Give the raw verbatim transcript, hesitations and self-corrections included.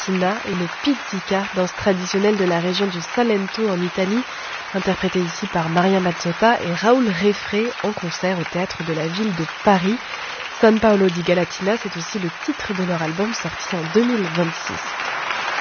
Galatina et le pizzica, danse traditionnelle de la région du Salento en Italie, interprétée ici par Maria Mazzotta et Raoul Refré en concert au théâtre de la ville de Paris. San Paolo di Galatina, c'est aussi le titre de leur album sorti en deux mille vingt-six.